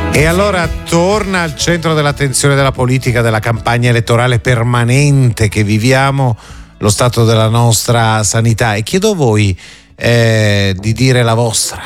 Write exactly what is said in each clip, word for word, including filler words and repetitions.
E allora torna al centro dell'attenzione della politica, della campagna elettorale permanente che viviamo, lo stato della nostra sanità, e chiedo a voi eh, di dire la vostra.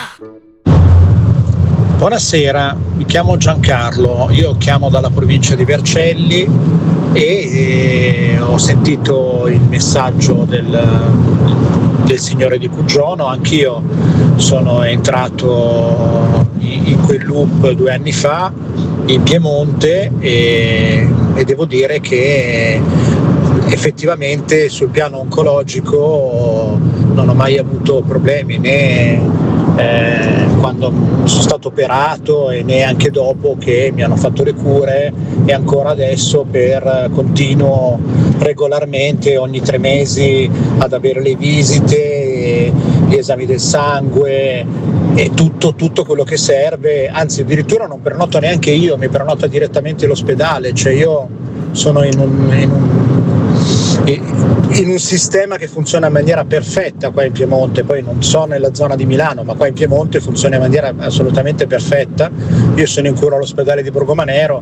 Buonasera, mi chiamo Giancarlo, io chiamo dalla provincia di Vercelli e eh, ho sentito il messaggio del, del signore di Cuggiono. Anch'io sono entrato in, in quel loop due anni fa in Piemonte e, e devo dire che effettivamente sul piano oncologico non ho mai avuto problemi, né Eh, quando sono stato operato e neanche dopo che mi hanno fatto le cure, e ancora adesso per continuo regolarmente ogni tre mesi ad avere le visite, gli esami del sangue e tutto, tutto quello che serve. Anzi, addirittura non prenoto neanche io, mi prenota direttamente l'ospedale, cioè io sono in un, in un in un sistema che funziona in maniera perfetta qua in Piemonte. Poi non so nella zona di Milano, ma qua in Piemonte funziona in maniera assolutamente perfetta. Io sono in cura all'ospedale di Borgomanero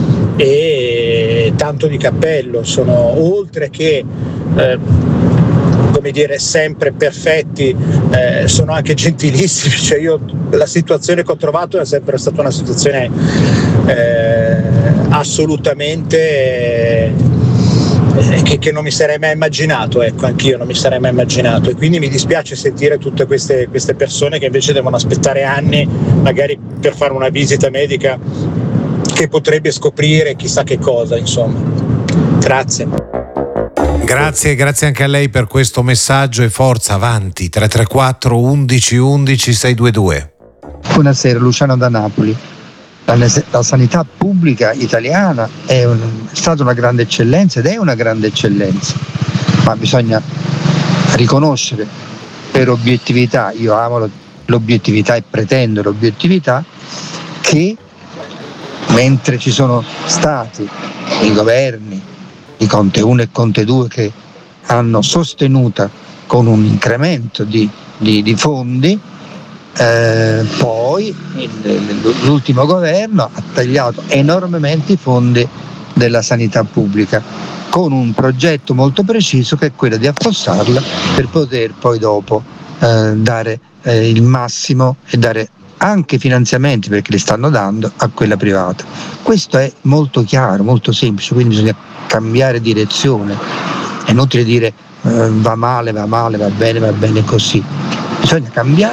e tanto di cappello, sono oltre che eh, come dire sempre perfetti, eh, sono anche gentilissimi, cioè io la situazione che ho trovato è sempre stata una situazione eh, assolutamente eh, Che, che non mi sarei mai immaginato, ecco, anch'io non mi sarei mai immaginato, e quindi mi dispiace sentire tutte queste, queste persone che invece devono aspettare anni magari per fare una visita medica che potrebbe scoprire chissà che cosa, insomma. Grazie. Grazie, grazie anche a lei per questo messaggio e forza, avanti. Tre tre quattro undici undici sei due due. Buonasera, Luciano da Napoli. La, la sanità pubblica italiana è, un, è stata una grande eccellenza ed è una grande eccellenza, ma bisogna riconoscere per obiettività, io amo l'obiettività e pretendo l'obiettività, che mentre ci sono stati i governi di Conte uno e Conte due che hanno sostenuta con un incremento di, di, di fondi, Eh, poi l'ultimo governo ha tagliato enormemente i fondi della sanità pubblica con un progetto molto preciso, che è quello di affossarla per poter poi dopo eh, dare eh, il massimo e dare anche finanziamenti, perché li stanno dando, a quella privata. Questo è molto chiaro, molto semplice, quindi bisogna cambiare direzione. È inutile dire eh, va male, va male, va bene, va bene così. Bisogna cambiare